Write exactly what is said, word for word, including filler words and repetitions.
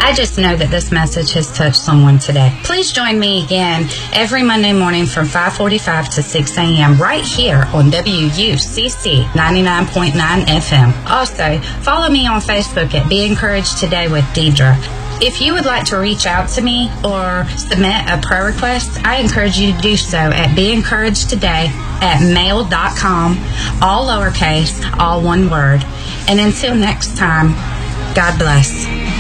I just know that this message has touched someone today. Please join me again every Monday morning from five forty-five to six a.m. right here on W U C C ninety-nine point nine F M. Also, follow me on Facebook at Be Encouraged Today with Deidre. If you would like to reach out to me or submit a prayer request, I encourage you to do so at Be Encouraged Today at mail dot com, all lowercase, all one word. And until next time, God bless.